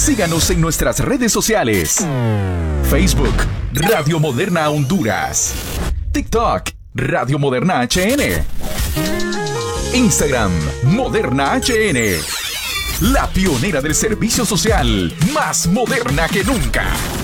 Síganos en nuestras redes sociales. Facebook, Radio Moderna Honduras. TikTok, Radio Moderna HN. Instagram, Moderna HN. La pionera del servicio social, más moderna que nunca.